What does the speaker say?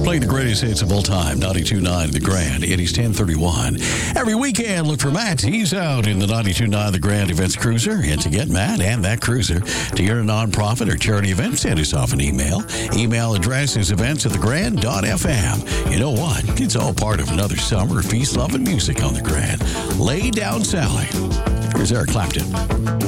Playing the greatest hits of all time, 92.9 The Grand. It is 10:31. Every weekend, look for Matt. He's out in the 92.9 The Grand Events Cruiser. And to get Matt and that cruiser to your nonprofit or charity event, send us off an email. Email address is events@thegrand.fm. You know what? It's all part of another summer of peace, love, and music on The Grand. Lay down, Sally. Here's Eric Clapton.